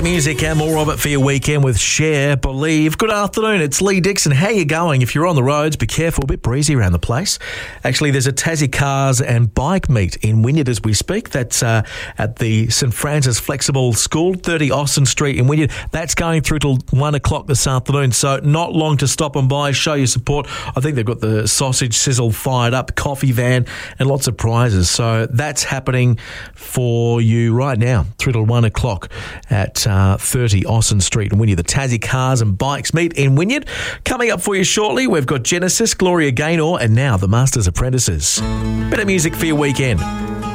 music and more of it for your weekend with Share, Believe. Good afternoon, it's Lee Dixon. How you going? If you're on the roads, be careful, a bit breezy around the place. Actually, there's a Tassie Cars and Bike Meet in Wynyard as we speak. That's at the St Francis Flexible School, 30 Austin Street in Wynyard. That's going through till 1 o'clock this afternoon, so not long to stop and by, show your support. I think they've got the sausage sizzle fired up, coffee van, and lots of prizes. So that's happening for you right now, through till 1 o'clock at 30 Austin Street in Wynyard. The Tassie Cars and Bikes Meet in Wynyard. Coming up for you shortly, we've got Genesis, Gloria Gaynor, and now the Masters Apprentices. Bit of music for your weekend.